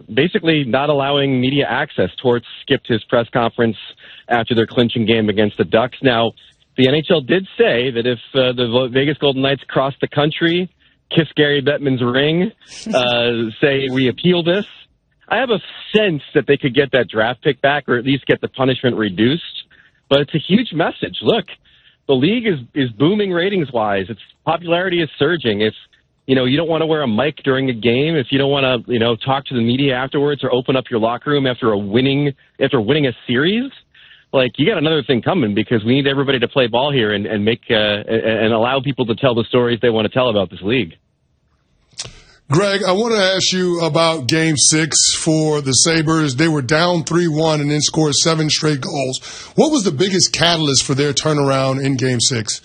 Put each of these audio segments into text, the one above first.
basically not allowing media access. Torts skipped his press conference after their clinching game against the Ducks. Now, the NHL did say that if the Vegas Golden Knights cross the country, kiss Gary Bettman's ring, say we appeal this, I have a sense that they could get that draft pick back or at least get the punishment reduced. But it's a huge message. Look, the league is booming ratings-wise. Its popularity is surging. If you don't want to wear a mic during a game, if you don't want to talk to the media afterwards or open up your locker room after winning a series, like, you got another thing coming, because we need everybody to play ball here and make and allow people to tell the stories they want to tell about this league. Greg, I want to ask you about Game 6 for the Sabres. They were down 3-1 and then scored 7 straight goals. What was the biggest catalyst for their turnaround in Game 6?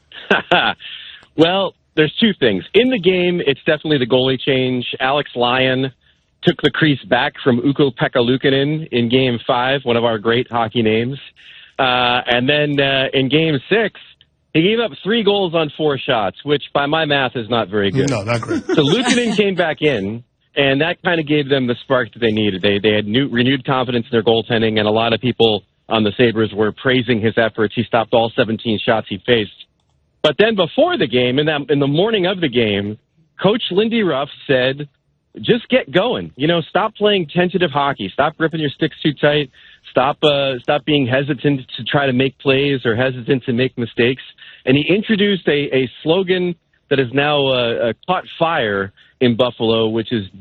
Well, there's two things. In the game, it's definitely the goalie change. Alex Lyon took the crease back from Ukko-Pekka Luukkonen in Game 5, one of our great hockey names. And then in Game 6, he gave up 3 goals on 4 shots, which by my math is not very good. No, not great. So Luukkonen came back in, and that kind of gave them the spark that they needed. They had renewed confidence in their goaltending, and a lot of people on the Sabres were praising his efforts. He stopped all 17 shots he faced. But then before the game, in the morning of the game, Coach Lindy Ruff said, just get going. Stop playing tentative hockey. Stop gripping your sticks too tight. Stop being hesitant to try to make plays or hesitant to make mistakes. And he introduced a slogan that has now caught fire in Buffalo, which is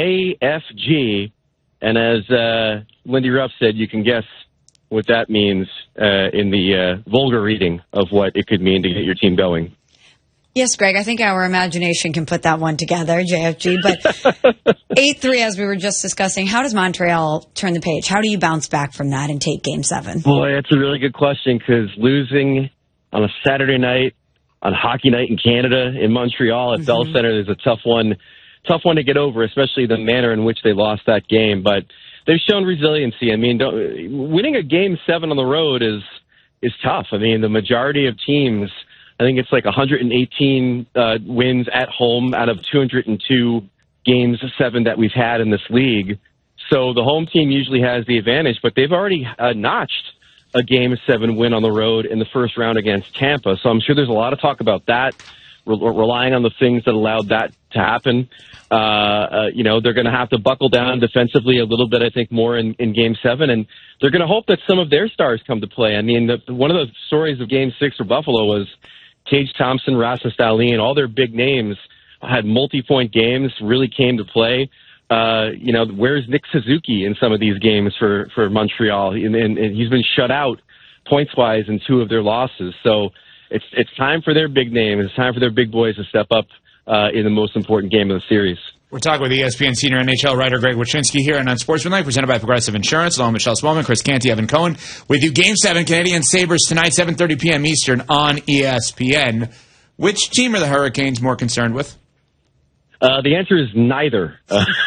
JFG. And as Lindy Ruff said, you can guess what that means in the vulgar reading of what it could mean to get your team going. Yes, Greg, I think our imagination can put that one together, JFG. But 8-3, as we were just discussing, how does Montreal turn the page? How do you bounce back from that and take Game 7? Boy, that's a really good question, because losing on a Saturday night, on Hockey Night in Canada, in Montreal at Bell Center, is a tough one to get over, especially the manner in which they lost that game. But they've shown resiliency. I mean, winning a Game 7 on the road is tough. I mean, the majority of teams, I think it's like 118 wins at home out of 202 Games 7 that we've had in this league. So the home team usually has the advantage, but they've already notched a Game 7 win on the road in the first round against Tampa. So I'm sure there's a lot of talk about that, relying on the things that allowed that to happen. They're going to have to buckle down defensively a little bit, I think, more in Game 7, and they're going to hope that some of their stars come to play. I mean, one of the stories of Game 6 for Buffalo was Tage Thompson, Rasmus Dahlin, all their big names had multi-point games, really came to play. Where's Nick Suzuki in some of these games for Montreal? And he's been shut out points-wise in 2 of their losses. So it's time for their big names. It's time for their big boys to step up in the most important game of the series. We're talking with ESPN senior NHL writer Greg Wyshynski here on Unsportsmanlike, presented by Progressive Insurance, along with Michelle Spellman, Chris Canty, Evan Cohen. With you, Game 7, Canadian Sabres tonight, 7:30 p.m. Eastern on ESPN. Which team are the Hurricanes more concerned with? The answer is neither.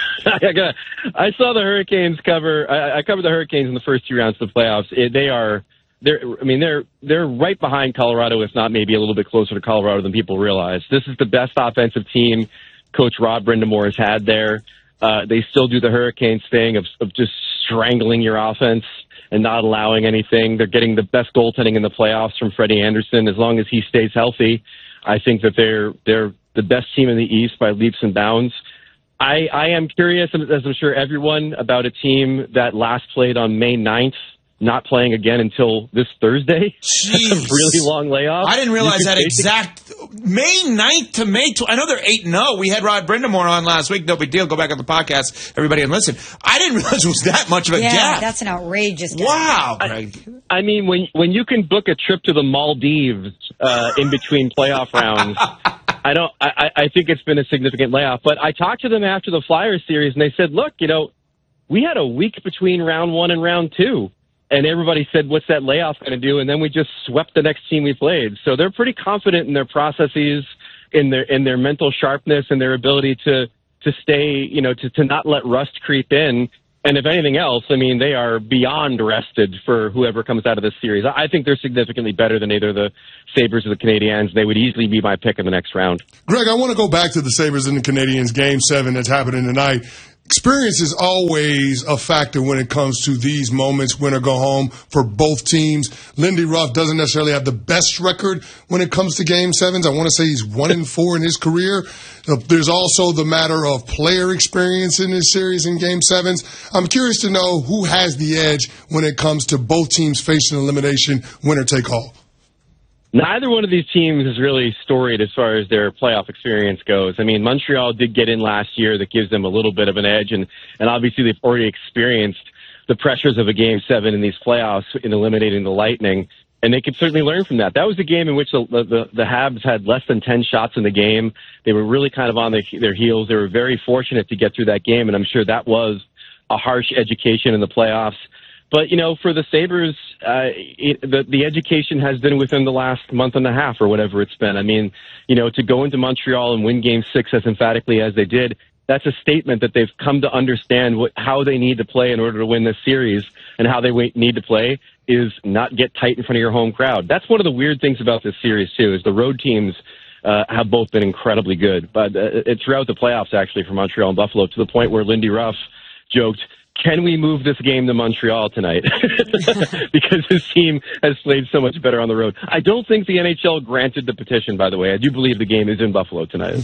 I saw the Hurricanes I covered the Hurricanes in the first 2 rounds of the playoffs. They're right behind Colorado, if not maybe a little bit closer to Colorado than people realize. This is the best offensive team Coach Rod Brind'Amour has had there. They still do the Hurricanes thing of just strangling your offense and not allowing anything. They're getting the best goaltending in the playoffs from Freddie Anderson. As long as he stays healthy, I think that they're the best team in the East by leaps and bounds. I am curious, as I'm sure everyone, about a team that last played on May 9th, not playing again until this Thursday. Jeez. A really long layoff. I didn't realize that exact May 9th to May 12th. I know they're 8-0. We had Rod Brind'Amour on last week. No big deal. Go back on the podcast, everybody, and listen. I didn't realize it was that much of a gap. Yeah, that's an outrageous gap. Wow, Greg. I mean, when you can book a trip to the Maldives in between playoff rounds, I think it's been a significant layoff. But I talked to them after the Flyers series, and they said, look, we had a week between round 1 and round 2. And everybody said, what's that layoff going to do? And then we just swept the next team we played. So they're pretty confident in their processes, in their mental sharpness, and their ability to stay, to not let rust creep in. And if anything else, I mean, they are beyond rested for whoever comes out of this series. I think they're significantly better than either the Sabres or the Canadiens. They would easily be my pick in the next round. Greg, I want to go back to the Sabres and the Canadiens Game 7 that's happening tonight. experience is always a factor when it comes to these moments, win or go home, for both teams. Lindy Ruff doesn't necessarily have the best record when it comes to Game 7s. I want to say he's 1-4 in his career. There's also the matter of player experience in this series in Game 7s. I'm curious to know who has the edge when it comes to both teams facing elimination, winner take all. Neither one of these teams is really storied as far as their playoff experience goes. I mean, Montreal did get in last year. That gives them a little bit of an edge, and obviously they've already experienced the pressures of a Game 7 in these playoffs in eliminating the Lightning, and they could certainly learn from that. That was a game in which the Habs had less than 10 shots in the game. They were really kind of on their heels. They were very fortunate to get through that game, and I'm sure that was a harsh education in the playoffs. But, you know, for the Sabres, the education has been within the last month and a half or whatever it's been. I mean, you know, to go into Montreal and win Game 6 as emphatically as they did, that's a statement that they've come to understand how they need to play in order to win this series, and how they need to play is not get tight in front of your home crowd. That's one of the weird things about this series, too, is the road teams have both been incredibly good. But throughout the playoffs, actually, for Montreal and Buffalo, to the point where Lindy Ruff joked, can we move this game to Montreal tonight? Because his team has played so much better on the road. I don't think the NHL granted the petition, by the way. I do believe the game is in Buffalo tonight.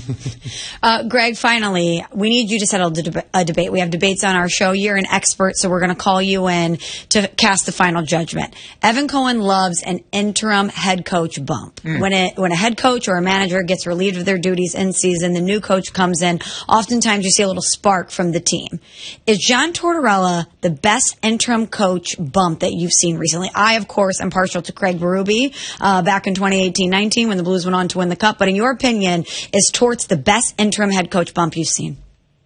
Greg, finally, we need you to settle a debate. We have debates on our show. You're an expert, so we're going to call you in to cast the final judgment. Evan Cohen loves an interim head coach bump. When a head coach or a manager gets relieved of their duties in season, the new coach comes in. Oftentimes you see a little spark from the team. Is John Tortorella the best interim coach bump that you've seen recently? I, of course, am partial to Craig Berube back in 2018-19 when the Blues went on to win the Cup. But in your opinion, is Torts the best interim head coach bump you've seen?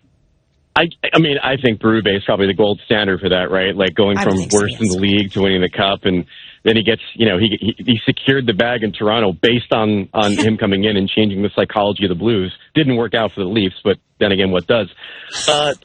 I mean, I think Berube is probably the gold standard for that, right? Like going from worst in the league to winning the Cup, and then he gets, you know, he secured the bag in Toronto based on him coming in and changing the psychology of the Blues. Didn't work out for the Leafs, but then again, what does?